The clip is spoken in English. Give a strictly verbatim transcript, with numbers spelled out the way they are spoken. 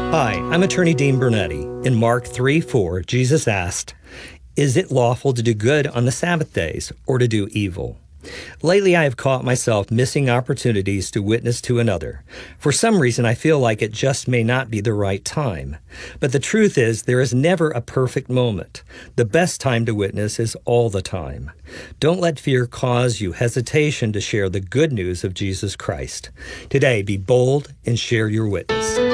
Hi, I'm attorney Dean Bernetti. In Mark three four, Jesus asked, "Is it lawful to do good on the Sabbath days or to do evil?" Lately, I have caught myself missing opportunities to witness to another. For some reason, I feel like it just may not be the right time. But the truth is, there is never a perfect moment. The best time to witness is all the time. Don't let fear cause you hesitation to share the good news of Jesus Christ. Today, be bold and share your witness.